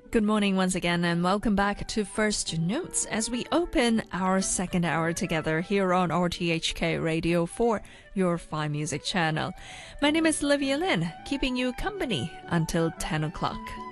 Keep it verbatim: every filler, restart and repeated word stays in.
Good morning once again, and welcome back to First Notes as we open our second hour together here on R T H K Radio four, your fine music channel. My name is Olivia Lin, keeping you company until ten o'clock.